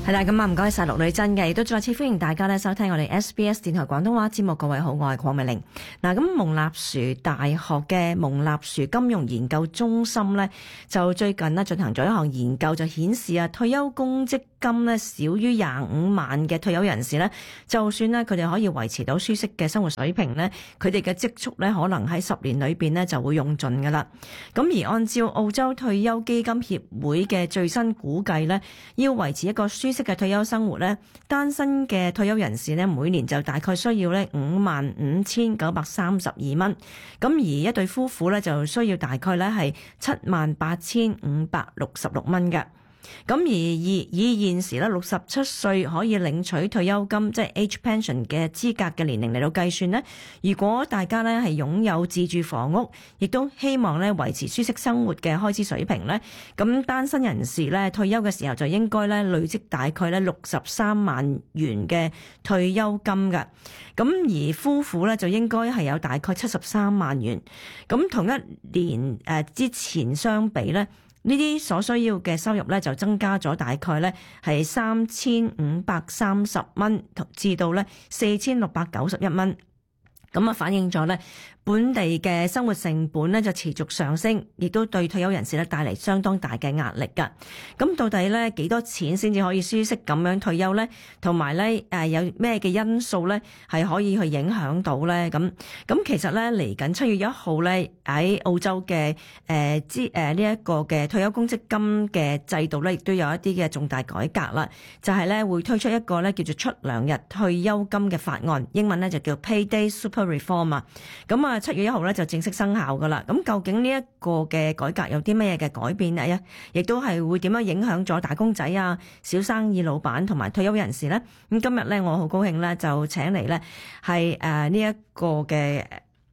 係啦，咁啊唔該晒陸女真嘅，亦都再次歡迎大家咧收聽我哋 SBS 電台廣東話節目。各位好，我係鄺美玲。嗱，咁蒙納殊大學嘅蒙納殊金融研究中心咧，就最近咧進行咗一項研究，就顯示啊，退休公積金咧少於25萬嘅退休人士咧，就算咧佢哋可以維持到舒適嘅生活水平咧，佢哋嘅積蓄咧可能喺10年裏邊咧就會用盡噶啦。咁而按照澳洲退休基金協會嘅最新估計咧，要維持一個舒適嘅退休生活咧，單身嘅退休人士咧每年就大概需要咧55,932蚊，咁而一對夫婦咧就需要大概咧係78,566蚊嘅。咁而以現時咧67歲可以領取退休金，即係 age pension 嘅資格嘅年齡嚟到計算咧，如果大家咧係擁有自住房屋，亦都希望咧維持舒適生活嘅開支水平咧，咁單身人士咧退休嘅時候就應該咧累積大概咧63萬元嘅退休金㗎。咁而夫婦咧就應該係有大概73萬元。咁同一年之前相比咧，呢啲所需要嘅收入咧就增加咗大概咧係3,530蚊至到咧4,691蚊，咁啊反映咗咧本地嘅生活成本咧就持續上升，亦都對退休人士咧帶嚟相當大嘅壓力㗎。咁到底咧幾多錢先至可以舒適咁樣退休咧？同埋咧有咩嘅因素咧係可以去影響到咧？咁其實咧嚟緊7月1號咧喺澳洲嘅呢一個嘅退休公積金嘅制度咧，亦都有一啲嘅重大改革啦。就係咧會推出一個咧叫做出糧日退休金嘅法案，英文咧就叫 Payday Super Reform 啊。咁啊7月1號咧就正式生效噶啦。咁究竟呢一個嘅改革有啲咩嘅改變啊？亦都係會點樣影響咗打工仔啊、小生意老闆同埋退休人士咧？咁今日咧我好高興咧就請嚟咧係呢一個嘅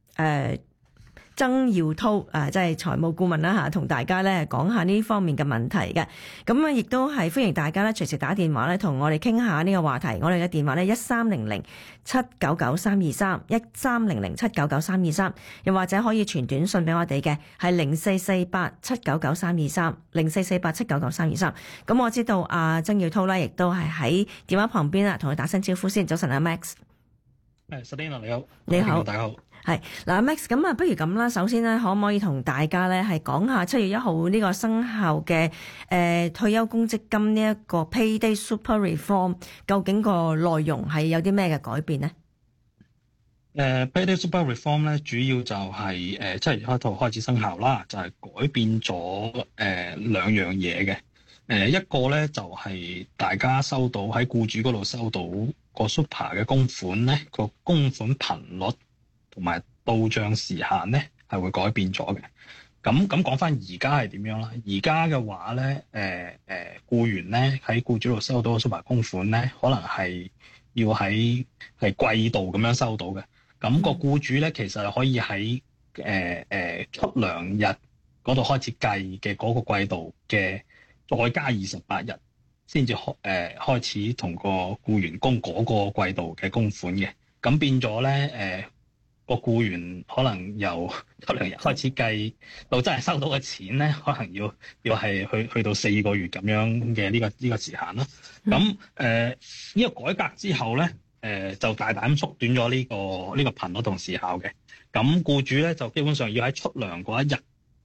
曾耀滔即係財務顧問啦嚇，同大家咧講下呢方面嘅問題嘅。咁啊，亦都係歡迎大家咧隨時打電話咧同我哋傾下呢個話題。我哋嘅電話咧1300-799-323 1300-799-323，又或者可以傳短信俾我哋嘅係0448-799-323 0448-799-323。咁我知道曾耀滔咧亦都係喺電話旁邊啦，同佢打聲招呼先。早晨Max。 Selina 你好， 你好， 大家好。 係嗱，Max， 咁啊，不如咁啦。首先咧，可唔可以同大家咧係講下7月1號呢個生效嘅退休公積金呢一個 Payday Super Reform， 究竟個內容係有啲咩嘅改變呢 ？Payday Super Reform 咧，主要就係7月1號開始生效啦，就係改變咗兩樣嘢嘅。一個咧就係大家收到喺僱主嗰度收到個 Super 嘅供款咧，個供款頻率同埋到帳時限咧係會改變咗嘅。咁講翻而家係點樣啦？而家嘅話咧，僱員咧喺僱主度收到個 Super 供款咧，可能係要喺季度咁樣收到嘅。咁個僱主咧其實可以喺出糧日嗰度開始計嘅嗰個季度嘅，再加28日先至開始同個僱員供嗰個季度嘅供款嘅。咁變咗咧個僱員可能由出糧日開始計到真係收到嘅錢咧，可能要係去到4個月咁樣嘅呢個時限啦。咁呢個改革之後咧，就大大咁縮短咗呢個頻率同時效嘅。咁僱主咧就基本上要喺出糧嗰一日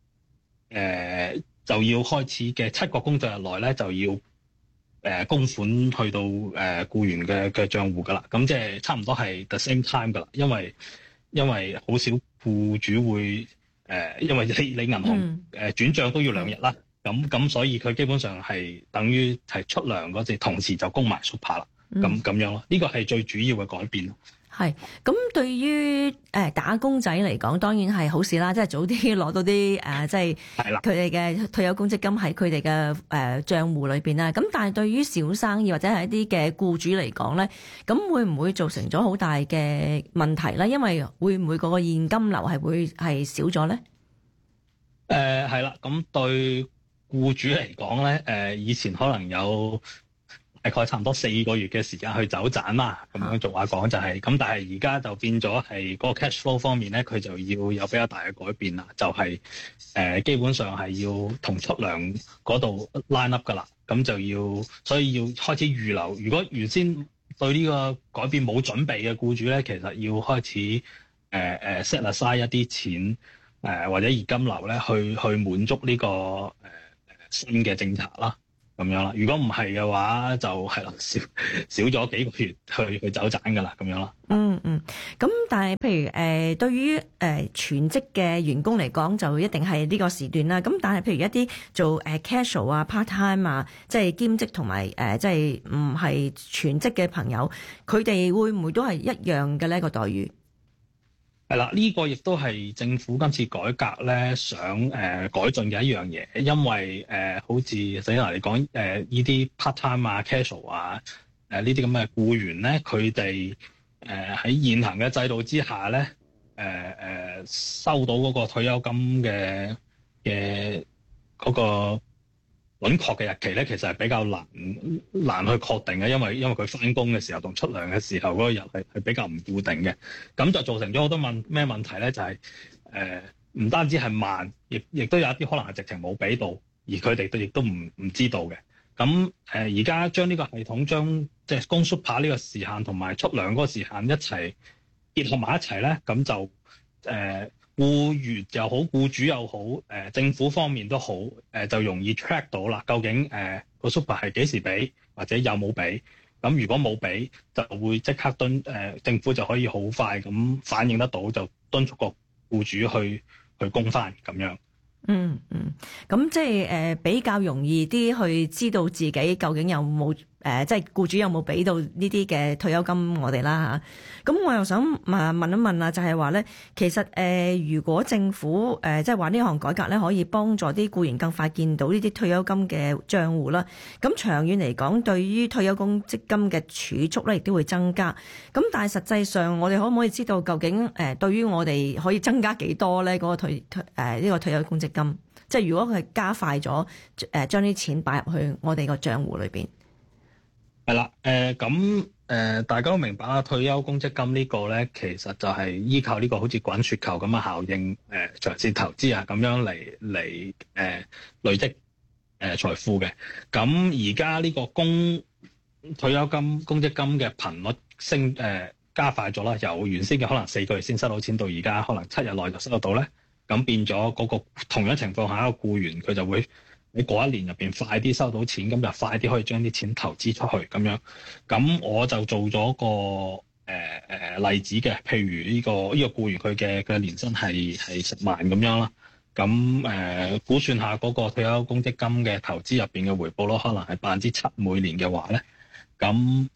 就要開始嘅7個工作日內咧，就要供款去到僱員嘅帳戶噶啦。咁即係差唔多係 the same time 噶啦，因為好少僱主會因為你銀行轉帳都要2日啦。咁所以佢基本上係等於係出糧嗰陣同時就供埋 Super 啦。咁樣咯，呢個係最主要嘅改變。 係，咁對於打工仔嚟講，當然係好事啦，即係早啲攞到啲即係佢哋嘅退休公積金喺佢哋嘅帳戶裏邊啦。咁但係對於小生意或者係一啲嘅僱主嚟講咧，咁會唔會造成咗好大嘅問題咧？因為會唔會嗰個現金流係少咗咧？係啦，咁對僱主嚟講咧，以前可能有大概差唔多4個月嘅時間去走盞啦，咁樣俗話講就係、咁。但係而家就變咗係嗰個 cash flow 方面咧，佢就要有比較大嘅改變啦，就係、基本上係要同出糧嗰度 line up 噶啦，咁就要所以要開始預留。如果原先對呢個改變冇準備嘅僱主咧，其實要開始set aside 一啲錢或者現金流咧，去滿足呢、個新嘅政策啦。咁樣啦，如果唔係嘅話，就係啦，少咗幾個月去走盞㗎啦，咁樣啦。 咁但係譬如對於全職嘅員工嚟講，就一定係呢個時段啦。咁但係譬如一啲做casual 啊、part time 啊，即係兼職同埋即係唔係全職嘅朋友，佢哋會唔會都係一樣嘅呢個待遇？ 係啦，呢個亦都係政府今次改革咧，想改進嘅一樣嘢，因為好似正如你講呢啲 part time 啊、casual 啊呢啲咁嘅僱員咧，佢哋喺現行嘅制度之下咧，收到嗰個退休金嘅嗰個準確嘅日期咧，其實係比較難去確定嘅，因為佢翻工嘅時候同出糧嘅時候嗰個日係比較唔固定嘅，咁就造成咗好多咩問題咧？就係唔單止係慢，亦都有一啲可能係直情冇俾到，而佢哋亦都唔知道嘅。咁而家將呢個系統將即係供 super 呢個時限同埋出糧嗰個時限一齊結合埋一齊咧，咁就僱員又好，僱主又好，政府方面都好，就容易 track 到啦。究竟個 super 係幾時俾，或者有冇俾？咁如果冇俾，就會即刻政府就可以好快咁反應得到，就敦促個僱主去供翻咁樣。 咁即係比較容易啲去知道自己究竟有冇即係僱主有冇俾到呢啲嘅退休金我哋啦嚇。咁我又想問一問啊，就係話咧，其實如果政府即係話呢項改革咧，可以幫助啲僱員更快見到呢啲退休金嘅帳戶啦。咁長遠嚟講，對於退休公積金嘅儲蓄咧，亦都會增加。咁但係實際上，我哋可唔可以知道究竟對於我哋可以增加幾多咧？嗰個呢個退休公積金，即係如果佢係加快咗將啲錢擺入去我哋個帳戶裏邊。 係啦，大家都明白啦，退休公積金呢個咧，其實就係依靠呢個好似滾雪球咁嘅效應，長線投資啊咁樣嚟累積財富嘅。咁而家呢個退休金公積金嘅頻率加快咗啦，由原先嘅可能4個月先收到錢，到而家可能7日內就收得到咧。咁變咗嗰個同樣情況下，一個僱員佢就會喺嗰一年入邊快啲收到錢，咁就快啲可以將啲錢投資出去咁樣。咁我就做咗個例子嘅，譬如呢個僱員佢嘅年薪係10萬咁樣啦。咁估算下嗰個退休公積金嘅投資入邊嘅回報咯，可能係7%每年嘅話咧，咁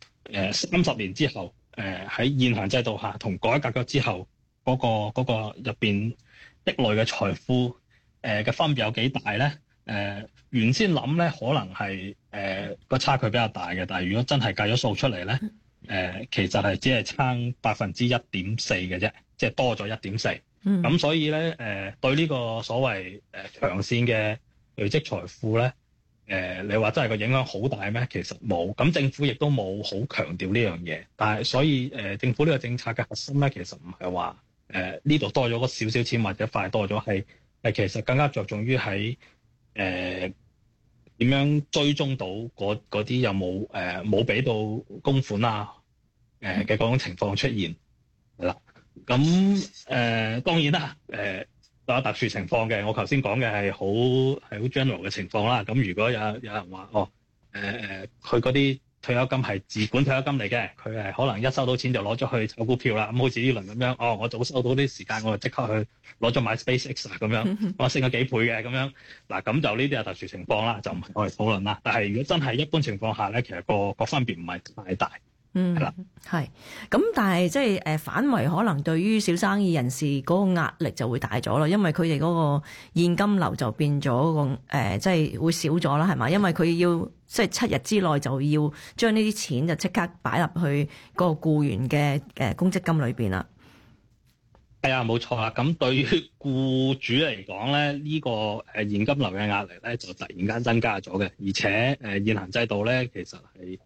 30年之後，喺現行制度下同改革咗之後，嗰個入邊積累嘅財富嘅分別有幾大咧？原先諗咧，可能係個差距比較大嘅，但係如果真係計咗數出嚟咧，其實係只係差1.4%嘅啫，即係多咗1.4%。咁所以咧，對呢個所謂長線嘅累積財富咧，你話真係個影響好大咩？其實冇。咁政府亦都冇好強調呢樣嘢。但係所以政府呢個政策嘅核心咧，其實唔係話呢度多咗嗰少少錢或者快多咗，係其實更加着重於喺點樣追蹤到嗰啲有冇俾到供款啊嘅嗰種情況出現係啦。咁當然啦，有特殊情況嘅。我頭先講嘅係好 general 嘅情況啦。咁如果有人話佢嗰啲退休金係自管退休金嚟嘅，佢係可能一收到錢就攞咗去炒股票啦。咁好似呢輪咁樣，我早收到啲時間，我就即刻去攞咗買 SpaceX 咁樣，我升咗幾倍嘅咁樣。嗱，咁就呢啲係特殊情況啦，就唔係我哋討論啦。但係如果真係一般情況下咧，其實個分別唔係太大。係啦， 係咁，但係即係反為可能對於小生意人士嗰個壓力就會大咗咯，因為佢哋嗰個現金流就變咗個即係會少咗啦，係嘛？因為佢要即係7日之內就要將呢啲錢就即刻擺入去個僱員嘅公積金裏邊啦。 係啊，冇錯啦。咁對於僱主嚟講咧，呢個現金流嘅壓力咧就突然間增加咗嘅，而且現行制度咧其實係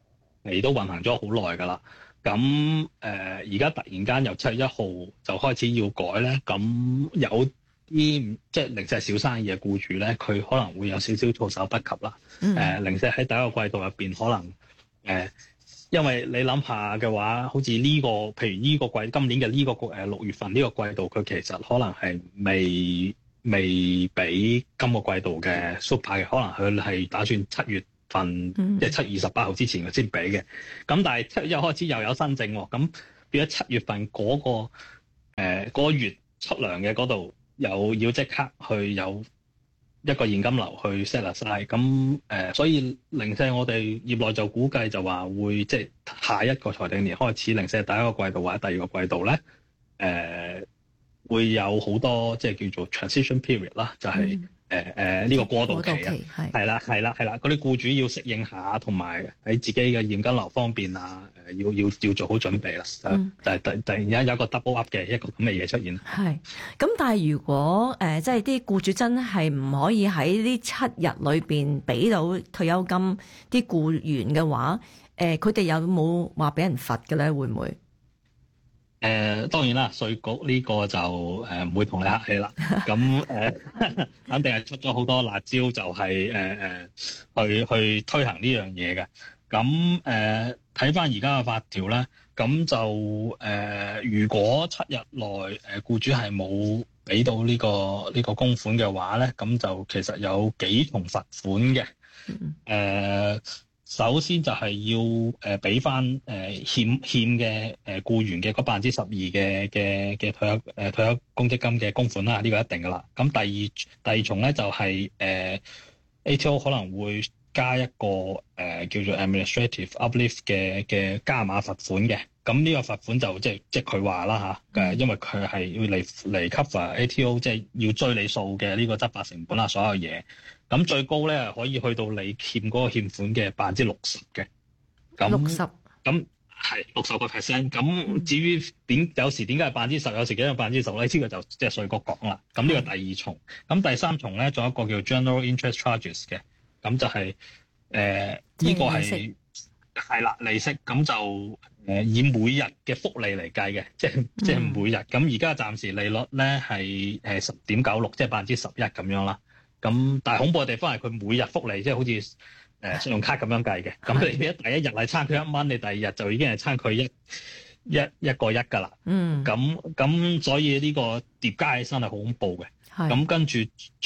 係都運行咗好耐㗎啦。咁而家突然間由7月1號就開始要改咧，咁有啲即係零舍小生意嘅僱主咧，佢可能會有少少措手不及啦。零舍喺第一個季度入邊，可能因為你諗下嘅話，好似呢個譬如呢個季今年嘅呢個6月份呢個季度，佢其實可能係未俾今個季度嘅 super 嘅，可能佢係打算7月份，即係7月28號之前佢先俾嘅。咁但係7月1號開始又有新政喎，咁變咗7月份嗰個月出糧嘅嗰度又要即刻去有一個現金流去 set aside。咁所以零舍我哋業內就估計就話會即係下一個財政年開始，零舍第一個季度或者第二個季度咧，會有好多即係叫做 transition period 啦，就係呢個過渡期啊，係啦，嗰啲僱主要適應下，同埋喺自己嘅現金流方面啊，要做好準備啦。就係突然間有一個 double up 嘅一個咁嘅嘢出現。 係咁，但係如果即係啲僱主真係唔可以喺呢7日裏邊俾到退休金啲僱員嘅話，佢哋有冇話俾人罰嘅咧？會唔會？ 當然啦，稅局呢個就唔會同你客氣啦。咁肯定係出咗好多辣椒，就係去推行呢樣嘢嘅。咁睇翻而家嘅法條咧，咁就如果7日內僱主係冇俾到呢個供款嘅話咧，咁就其實有幾重罰款嘅。首先就係要俾翻欠嘅僱員嘅嗰12%嘅退休公積金嘅供款啦，呢個一定噶啦。咁第二重咧就係ATO 可能會加一個叫做 administrative uplift 嘅加碼罰款嘅。咁呢個罰款就即係佢話啦嚇，因為佢係要嚟 cover ATO 即係要追你數嘅呢個執法成本啦，所有嘢。咁最高咧可以去到你欠嗰個欠款嘅60%嘅。60%。咁係60%。咁至於有時點解係10%，有時點解係10%咧？呢個就即係稅局講啦。咁呢個第二重。咁第三重咧，仲有一個叫 general interest charges 嘅。咁就係呢個係啦利息。咁就以每日嘅福利嚟計嘅，即係每日。咁而家暫時利率咧係10.96%，即係11%咁樣啦。咁但係恐怖嘅地方係佢每日福利，即係好似信用卡咁樣計嘅。咁你第一日係差佢1蚊，你第二日就已經係差佢一個1㗎啦。咁所以呢個疊加起身係好恐怖嘅。咁跟住再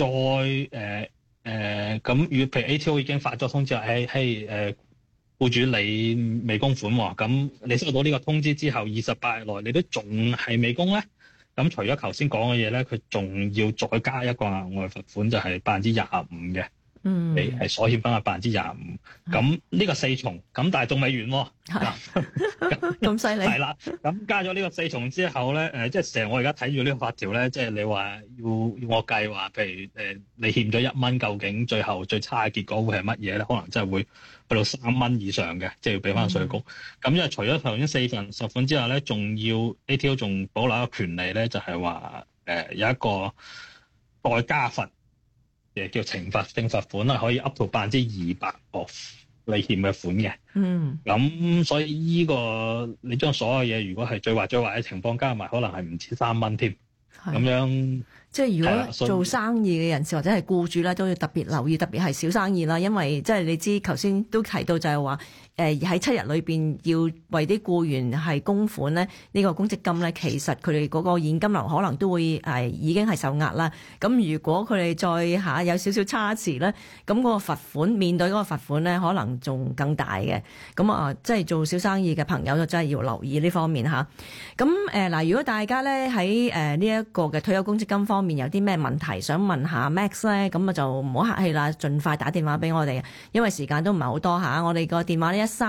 咁，如果譬如 ATO 已經發咗通知話，僱主你未供款喎，咁你收到呢個通知之後28日內你都仲係未供咧？咁除咗頭先講嘅嘢咧，佢仲要再加一個額外罰款，就係25%嘅。你係所欠分嘅25%。咁呢個4重，咁但係仲未完喎。 咁犀利。係啦，咁加咗呢個4重之後咧，即係成日我而家睇住呢個法條咧，即係你話要我計話，譬如你欠咗1蚊，究竟最後最差嘅結果會係乜嘢咧？可能真係會去到3蚊以上嘅，即係要俾翻稅局。咁因為除咗頭先4份罰款之外咧，仲要 ATO 仲保留一個權利咧，就係話有一個再加罰。叫懲罰性罰款啦，可以 up to 200% of 你欠嘅款嘅。咁所以呢個你將所有嘢，如果係最壞嘅情況加埋，可能係唔止3蚊添。咁樣即係如果做生意嘅人士或者係僱主咧，都要特別留意，特別係小生意啦，因為即係你知頭先都提到就係話喺7日裏邊要為啲僱員係供款咧，呢個公積金咧，其實佢哋嗰個現金流可能都會已經係受壓啦。咁如果佢哋再有少少差池咧，咁嗰個罰款面對嗰個罰款咧，可能仲更大嘅。咁即係做小生意嘅朋友就真係要留意呢方面嚇。咁嗱，如果大家咧喺呢一個嘅退休公積金方面有啲咩問題想問下 Max 咧，咁就唔好客氣啦，盡快打電話俾我哋，因為時間都唔係好多嚇。我哋個電話呢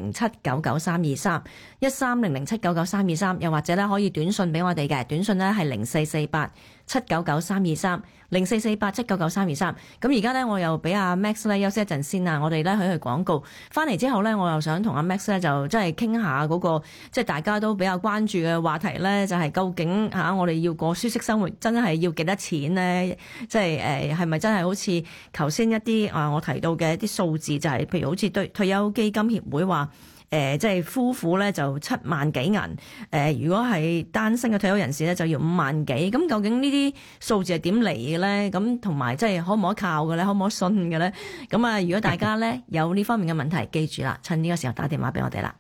1300799323 1300799323，又或者咧可以短信俾我哋嘅，短信咧係0448799323 0448799323。咁而家咧我又俾阿 Max 咧休息一陣先啦，我哋咧去廣告，翻嚟之後咧我又想同阿 Max 咧就真係傾下嗰個即係大家都比較關注嘅話題咧，就係究竟我哋要過舒適生活真係要幾多錢咧？即係係咪真係好似頭先一啲我提到嘅一啲數字，就係譬如好似對退休基金協會話即係夫婦咧就7萬幾銀，如果係單身嘅退休人士咧就要5萬幾。咁究竟呢啲數字係點嚟嘅咧？咁同埋即係可唔可靠嘅咧？可唔可信嘅咧？咁啊，如果大家咧有呢方面嘅問題，記住啦，趁呢個時候打電話俾我哋啦。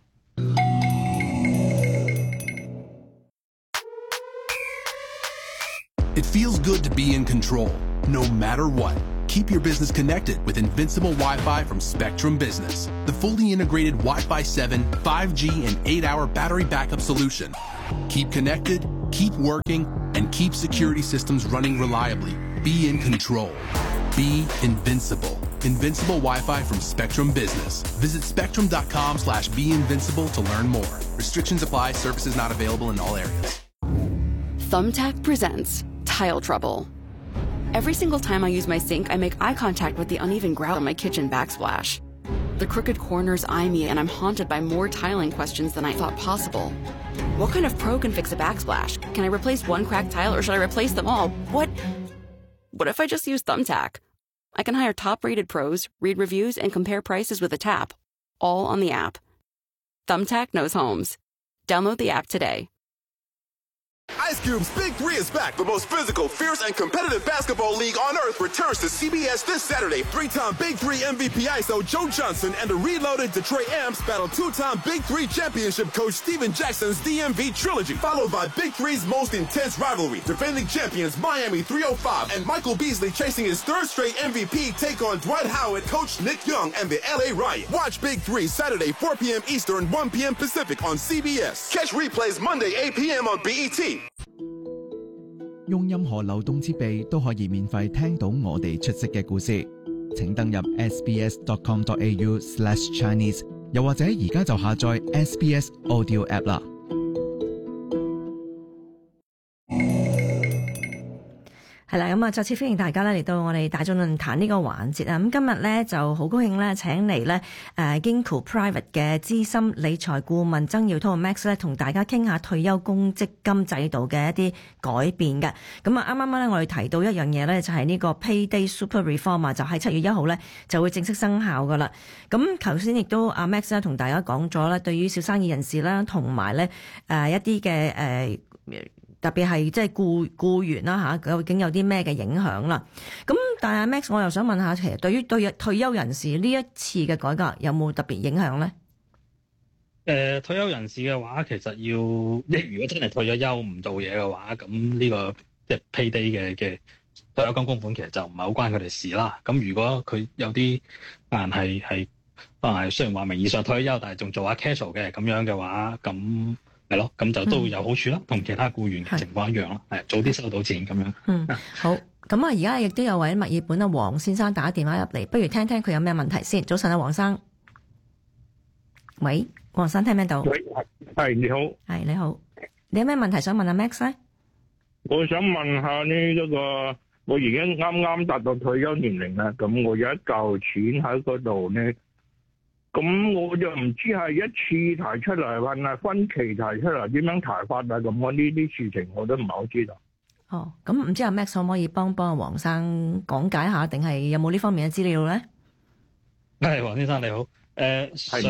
It feels good to be in control, no matter what. Keep your business connected with Invincible Wi-Fi from Spectrum Business, the fully integrated Wi-Fi 7, 5G, and 8-hour battery backup solution. Keep connected, keep working, and keep security systems running reliably. Be in control. Be invincible. Invincible Wi-Fi from Spectrum Business. Visit spectrum.com/beinvincible to learn more. Restrictions apply. Services not available in all areas. Thumbtack presents Tile Trouble. Every single time I use my sink, I make eye contact with the uneven grout on my kitchen backsplash. The crooked corners eye me, and I'm haunted by more tiling questions than I thought possible. What kind of pro can fix a backsplash? Can I replace one cracked tile, or should I replace them all? What if I just use Thumbtack? I can hire top-rated pros, read reviews, and compare prices with a tap, all on the app. Thumbtack knows homes. Download the app today. Ice Cube's Big Three is back. The most physical, fierce, and competitive basketball league on earth returns to CBS this Saturday. Three-time Big Three MVP ISO Joe Johnson and the reloaded Detroit Amps battle two-time Big Three championship coach Steven Jackson's DMV trilogy, followed by Big Three's most intense rivalry. Defending champions Miami 305 and Michael Beasley chasing his third straight MVP take on Dwight Howard, coach Nick Young, and the LA Riot. Watch Big Three Saturday 4 p.m. Eastern, 1 p.m. Pacific on CBS. Catch replays Monday 8 p.m. on BET. 用任何流動設備都可以免費聽到我哋出色嘅故事。請登入 sbs.com.au/Chinese， 又或者而家就下載 SBS Audio App 啦。 係啦，咁啊，再次歡迎大家咧嚟到我哋大眾論壇呢個環節啊！咁今日咧就好高興咧請嚟咧Ginkgo Private 嘅資深理財顧問曾耀滔 Max 咧，同大家傾下退休公積金制度嘅一啲改變嘅。咁啊，啱啱咧我哋提到一樣嘢咧，就係呢個 Payday Super Reform 啊，就喺7月1號咧就會正式生效噶啦。咁頭先亦都阿 Max 咧同大家講咗咧，對於小生意人士啦，同埋咧一啲嘅特別係即係僱員啦究竟有啲咩嘅影響啦？咁但係 Max， 我又想問下，其實對於退休人士呢一次嘅改革有冇特別影響咧？ 退休人士嘅話，其實如果真係退咗休唔做嘢嘅話，咁呢個即係 payday 嘅退休金供款，其實就唔係好關佢哋事啦。咁如果佢有啲人係可能係雖然話名義上退休，但係仲做下 casual 嘅咁樣嘅話，咁係咯，咁就都會有好處啦，同其他僱員嘅情況一樣咯，係早啲收到錢咁樣。 好，咁啊，而家亦都有位墨爾本啊黃先生打電話入嚟，不如聽聽佢有咩問題先。早晨啊，黃生，喂，黃生聽唔聽到？ 喂，係你好， 係你好，你有咩問題想問阿 Max 咧？ 我想問下呢一個，我而家啱達到退休年齡啦，咁我有一嚿錢喺嗰度咧。咁我就唔知係一次提出嚟，還係分期提出嚟，點樣提法啊？咁我呢啲事情我都唔係好知道。 哦，咁唔知阿 Max 可唔可以幫阿黃生講解下，定係有冇呢方面嘅資料咧？ 係，黃先生你好，想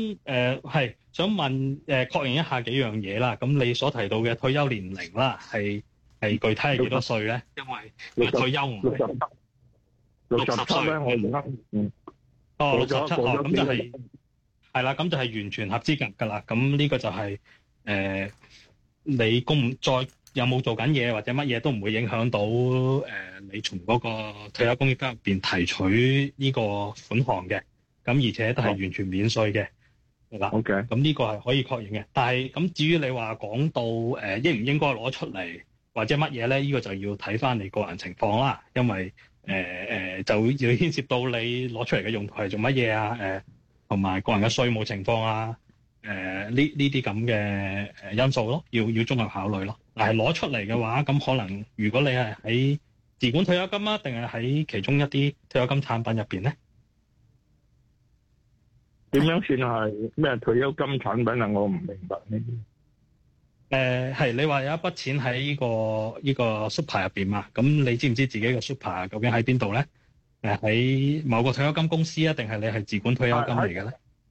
問確認一下幾樣嘢啦。咁你所提到嘅退休年齡啦，係具體係幾多歲咧？因為退休唔係60歲咧，我而家67，咁就係啦，咁就係完全合資格㗎啦。咁呢個就係你再有冇做緊嘢或者乜嘢都唔會影響到你從嗰個退休公積金入邊提取呢個款項嘅。咁而且都係完全免稅嘅，係啦。OK。咁呢個係可以確認嘅。但係咁至於你話講到應唔應該攞出嚟或者乜嘢咧？呢個就要睇翻你個人情況啦，因為就要牽涉到你攞出嚟嘅用途係做乜嘢啊？同埋個人嘅稅務情況啊，呢啲咁嘅因素咯，要綜合考慮咯。但係攞出嚟嘅話，咁可能如果你係喺自管退休金啊，定係喺其中一啲退休金產品入邊咧？ 點樣算係咩退休金產品啊？我唔明白呢啲。 係你話有一筆錢喺呢個 super 入邊嘛？咁你知唔知自己個 super 究竟喺邊度咧？喺某個退休金公司啊，定係你係自管退休金嚟嘅咧？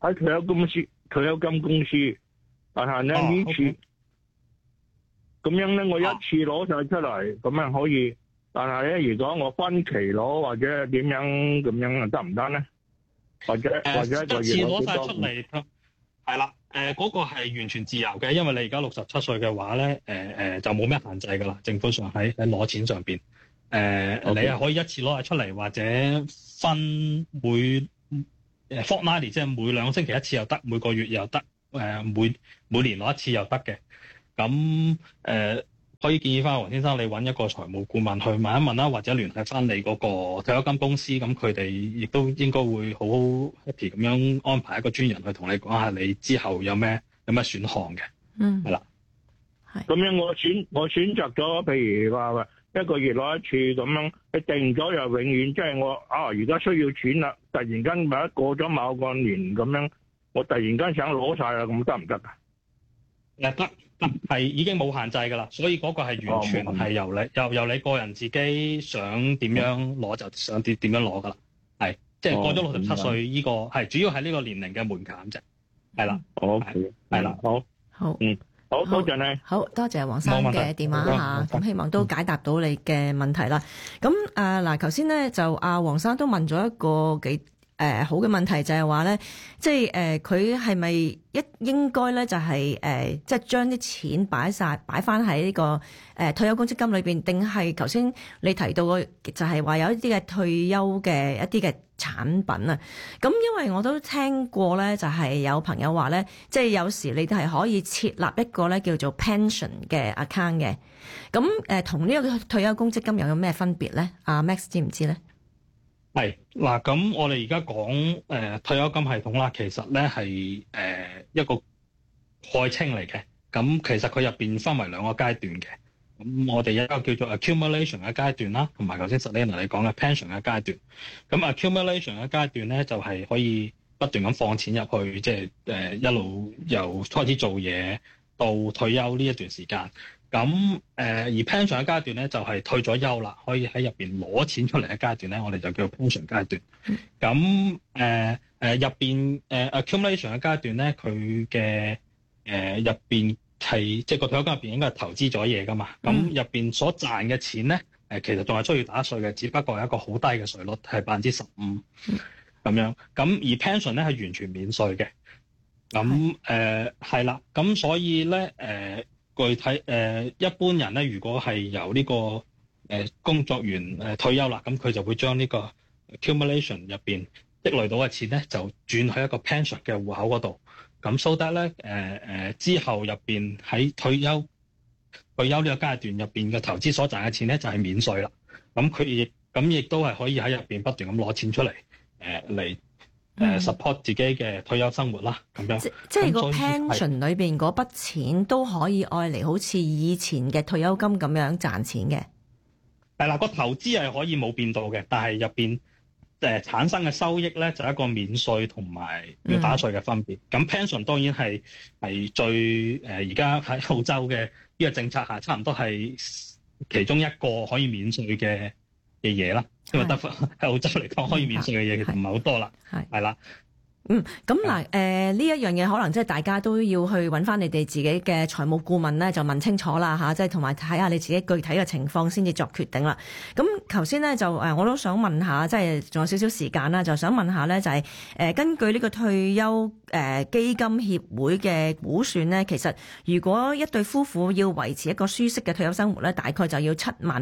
喺退休金公司，但係咧呢次咁樣咧，我一次攞晒出嚟，咁樣可以。但係咧，如果我分期攞或者點樣咁樣得唔得咧？或者一個月一次攞晒出嚟，係啦，嗰個係完全自由嘅，因為你而家67歲嘅話咧，就冇咩限制㗎啦。政府上喺攞錢上邊，你係可以一次攞晒出嚟，或者分每fortnightly，即係每2個星期一次又得，每個月又得，每年攞一次又得嘅。咁可以建議翻黃先生，你揾一個財務顧問去問一問啦，或者聯繫翻你嗰個退休金公司，咁佢哋亦都應該會好 happy 咁樣安排一個專人去同你講下你之後有咩選項嘅。係啦， 係咁樣我選擇咗，譬如話一個月攞一次咁樣，你定咗又永遠，即係我而家需要錢啦，突然間過咗某個年咁樣，我突然間想攞晒啦，咁得唔得啊？ 得，係已經冇限制㗎啦，所以嗰個係完全係由你個人自己想點樣攞就想點樣攞㗎啦，係即係過咗67歲呢個係主要係呢個年齡嘅門檻啫，係啦，係啦，好，好多謝你， 好多謝黃生嘅電話嚇，咁希望都解答到你嘅問題啦。咁嗱，頭先咧就黃生都問咗一個幾好嘅問題，就係話咧，即係佢係咪應該咧就係即係將啲錢擺翻喺呢個退休公積金裏邊，定係頭先你提到嘅就係話有一啲嘅退休嘅一啲嘅產品啊？咁因為我都聽過咧，就係有朋友話咧，即係有時你係可以設立一個咧叫做 pension 嘅 account 嘅。咁同呢個退休公積金又有咩分別咧？阿 Max 知唔知咧？ 係嗱，咁我哋而家講退休金系統啦，其實咧係一個概稱嚟嘅。咁其實佢入邊分為2個階段嘅。咁我哋一個叫做 accumulation 嘅階段啦，同埋頭先 Selena 你講嘅 pension 嘅階段。咁 accumulation 嘅階段咧就係可以不斷咁放錢入去，即係一路由開始做嘢到退休呢一段時間。咁而 pension 嘅階段咧就係退咗休啦，可以喺入邊攞錢出嚟嘅階段咧，我哋就叫 pension 階段。咁入邊accumulation 嘅階段咧，佢嘅入邊係即係個退休金入邊應該係投資咗嘢噶嘛。咁入邊所賺嘅錢咧，其實仲係需要打稅嘅，只不過係一個好低嘅稅率，係15%咁樣。咁而 pension 咧係完全免稅嘅。咁係啦，咁所以咧具體一般人咧，如果係由呢個工作員退休啦，咁佢就會將呢個 accumulation 入邊積累到嘅錢咧，就轉去一個 pension 嘅戶口嗰度。咁 so that 咧之後入邊喺退休呢個階段入邊嘅投資所賺嘅錢咧，就係免稅啦。咁佢亦都係可以喺入邊不斷咁攞錢出嚟嚟support 自己嘅退休生活啦，咁樣。 即係個 pension 裏邊嗰筆錢都可以愛嚟好似以前嘅退休金咁樣賺錢嘅。 係啦，個投資係可以冇變到嘅，但係入邊產生嘅收益咧就係一個免稅同埋要打稅嘅分別。咁 pension 當然係最而家喺澳洲嘅呢個政策下，差唔多係其中一個可以免稅嘅嘢啦。因為喺澳洲嚟講，可以免稅嘅嘢其實唔係好多啦，係啦。 咁嗱，呢一樣嘢可能即係大家都要去揾翻你哋自己嘅財務顧問咧，就問清楚啦嚇，即係同埋睇下你自己具體嘅情況先至作決定啦。咁頭先咧就我都想問下，即係仲有少少時間啦，就想問下咧就係根據呢個退休基金協會嘅估算咧，其實如果一對夫婦要維持一個舒適嘅退休生活咧，大概就要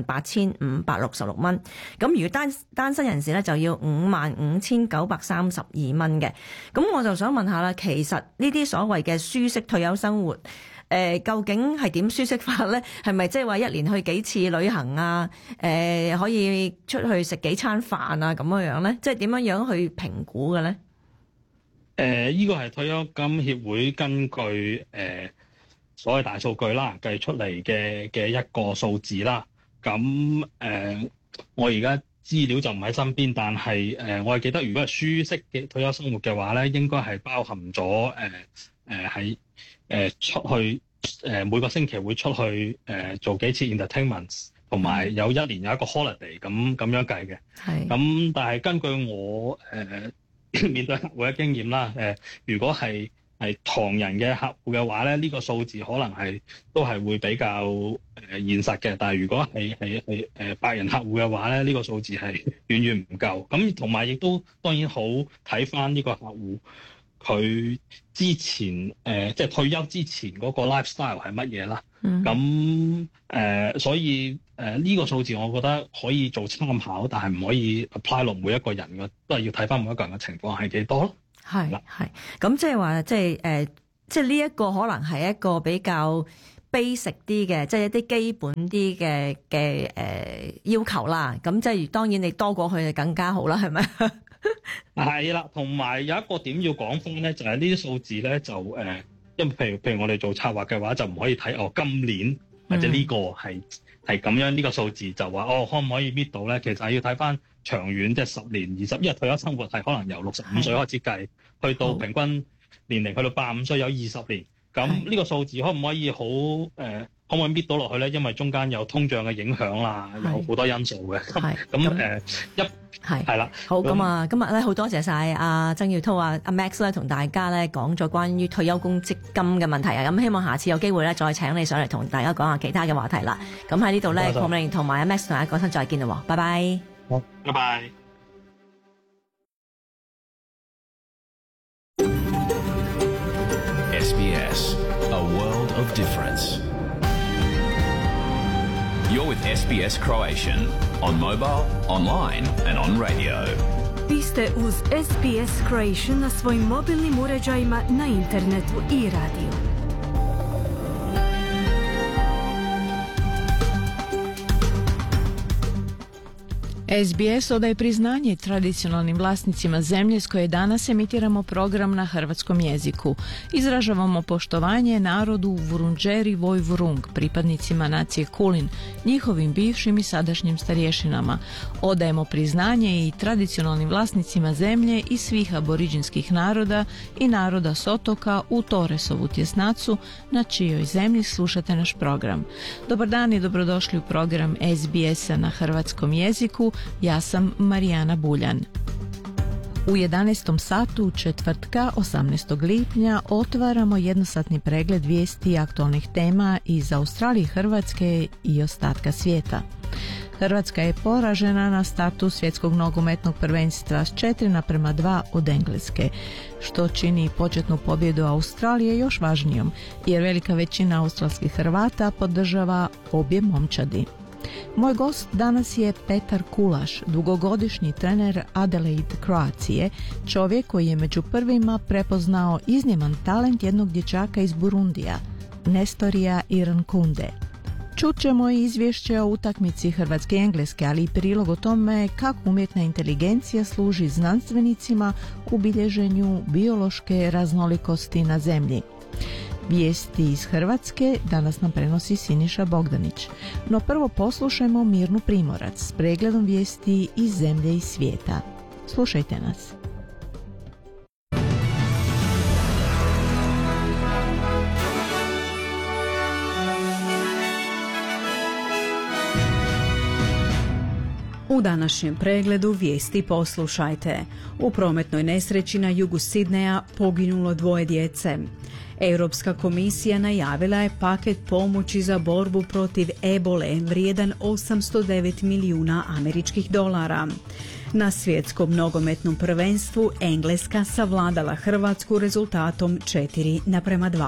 78,566蚊。咁如果單身人士咧就要55,932蚊嘅。咁我就想問下啦，其實呢啲所謂嘅舒適退休生活，究竟係點舒適法咧？係咪即係話一年去幾次旅行啊？可以出去食幾餐飯啊？咁樣咧，即係點樣去評估嘅咧？ 呢個係退休金協會根據所謂大數據啦計出嚟嘅一個數字啦。咁我而家資料就唔喺身邊，但係我係記得，如果係舒適嘅退休生活嘅話咧，應該係包含咗喺出去每個星期會出去做幾次 entertainment， 同埋有一年有一個 holiday 咁樣計嘅。係。咁但係根據我面對客戶嘅經驗啦。如果係唐人嘅客戶嘅話咧，呢個數字可能都係會比較現實嘅。但係如果係白人客戶嘅話咧，呢個數字係遠遠唔夠。咁同埋亦都當然好睇返呢個客戶佢之前即係退休之前嗰個 lifestyle 係乜嘢啦。咁所以呢個數字我覺得可以做參考，但係唔可以 apply 落每一個人嘅，都係要睇返每一個人嘅情況係幾多咯。 係，咁即係話，即係呢一個可能係一個比較 basic 啲嘅，即係一啲基本啲嘅要求啦。咁即係當然你多過去就更加好啦，係咪？ 係啦，同埋有一個點要講翻咧，就係呢啲數字咧就因為譬如我哋做策劃嘅話，就唔可以睇今年或者呢個係咁樣呢個數字就話可唔可以搣到咧？其實係要睇翻長遠，即係10年、20，因為退休生活係可能由65歲開始計，去到平均年齡去到85歲有20年。咁呢個數字可唔可以可唔可以搣到落去咧？因為中間有通脹嘅影響啦，有好多因素嘅。係啦。好，咁啊，今日咧好多謝晒阿曾耀滔阿 Max 咧，同大家咧講咗關於退休公積金嘅問題啊。咁希望下次有機會咧再請你上嚟同大家講下其他嘅話題啦。咁喺呢度咧，鄺美玲同埋阿 Max 同大家講聲再見啦。拜拜。好，拜拜。 SBS, a world of difference. You're with SBS Croatian on mobile, online and on radio. Vi ste uz SBS Croatian na svojim mobilnim uređajima, na internetu i radiju. SBS odaje priznanje tradicionalnim vlasnicima zemlje s koje danas emitiramo program na hrvatskom jeziku. Izražavamo poštovanje narodu Vurundjeri Vojvurung, pripadnicima nacije Kulin, njihovim bivšim i sadašnjim starješinama. Odajemo priznanje i tradicionalnim vlasnicima zemlje i svih aboriđinskih naroda i naroda s otoka u Toresovu tjesnacu, na čijoj zemlji slušate naš program. Dobar dan i dobrodošli u program SBS-a na hrvatskom jeziku. Ja sam Marijana Buljan. U 11. satu četvrtka 18. lipnja otvaramo jednosatni pregled vijesti i aktualnih tema iz Australije, Hrvatske i ostatka svijeta. Hrvatska je poražena na startu svjetskog nogometnog prvenstva s 4:2 od Engleske, što čini početnu pobjedu Australije još važnijom, jer velika većina australskih Hrvata podržava obje momčadi. Moj gost danas je Petar Kulaš, dugogodišnji trener Adelaide Kroacije, čovjek koji je među prvima prepoznao izniman talent jednog dječaka iz Burundija, Nestorija Irankunde. Čut ćemo i izvješće o utakmici Hrvatske i Engleske, ali i prilog o tome kako umjetna inteligencija služi znanstvenicima u bilježenju biološke raznolikosti na zemlji. Vijesti iz Hrvatske danas nam prenosi Siniša Bogdanić. No prvo poslušajmo Mirnu Primorac s pregledom vijesti iz zemlje i svijeta. Slušajte nas. U današnjem pregledu vijesti poslušajte. U prometnoj nesreći na jugu Sidneja poginulo 2 djece. Europska komisija najavila je paket pomoći za borbu protiv ebole vrijedan $809 milijuna američkih dolara. Na svjetskom nogometnom prvenstvu Engleska savladala Hrvatsku rezultatom 4:2.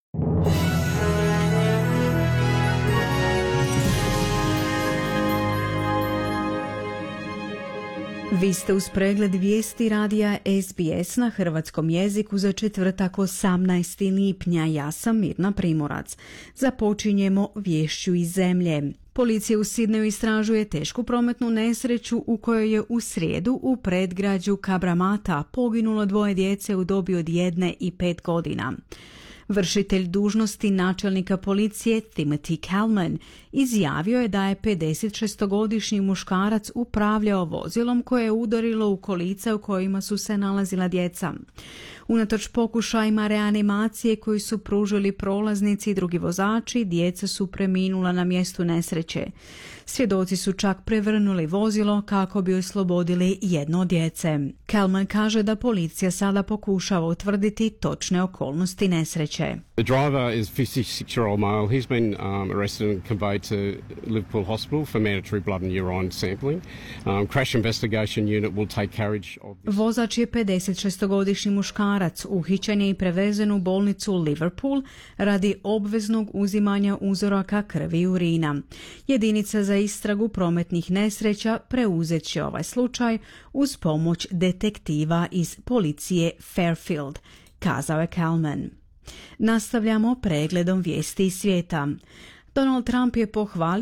Vi ste uz pregled vijesti radija SBS na hrvatskom jeziku za četvrtak 18. lipnja. Ja sam Mirna Primorac. Započinjemo viješću iz zemlje. Policija u Sidneju istražuje tešku prometnu nesreću u kojoj je u srijedu u predgrađu Kabramata poginulo 2 djece u dobi od 1 i 5 godina. Vršitelj dužnosti načelnika policije Timothy Kalman izjavio je da je 56-godišnji muškarac upravljao vozilom koje je udarilo u kolica u kojima su se nalazila djeca. Unatoč pokušajima reanimacije koji su pružili prolaznici i drugi vozači, djeca su preminula na mjestu nesreće. Svjedoci su čak prevrnuli vozilo kako bi oslobodili jedno od djece. Kalman kaže da policija sada pokušava utvrditi točne okolnosti nesreće. The driver is a 56-year-old male. He's been arrested and conveyed to Liverpool Hospital for mandatory blood and urine sampling. Crash investigation unit will take carriage of this. Vozač je 56-godišnji muškarac, uhićen je i prevezen u bolnicu Liverpool radi obveznog uzimanja uzoraka krvi i urina. Jedinica za istragu prometnih nesreća preuzet će ovaj slučaj uz pomoć detektiva iz policije Fairfield, kazao je Kalman. Nastavljamo pregledom vijesti iz svijeta. Donald Trump je pohvalio